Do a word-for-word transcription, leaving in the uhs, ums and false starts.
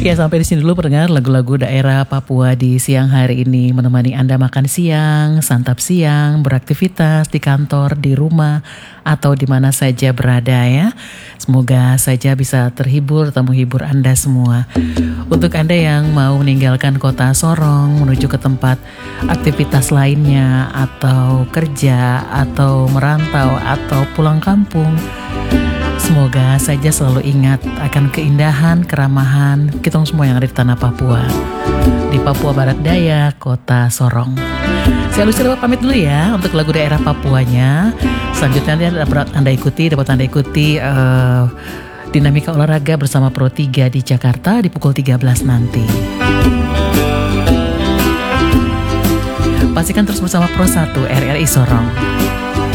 Ya, sampai di sini dulu pendengar lagu-lagu daerah Papua di siang hari ini, menemani Anda makan siang, santap siang, beraktivitas di kantor, di rumah, atau di mana saja berada ya. Semoga saja bisa terhibur atau menghibur Anda semua. Untuk Anda yang mau meninggalkan kota Sorong menuju ke tempat aktivitas lainnya, atau kerja, atau merantau, atau pulang kampung, semoga saja selalu ingat akan keindahan, keramahan kita semua yang ada di tanah Papua. Di Papua Barat Daya, kota Sorong. Saya Lucy dapat pamit dulu ya untuk lagu daerah Papuanya. Selanjutnya dapat Anda ikuti, dapat Anda ikuti uh, dinamika olahraga bersama Pro tiga di Jakarta di pukul tiga belas nanti. Pastikan terus bersama Pro satu R R I Sorong.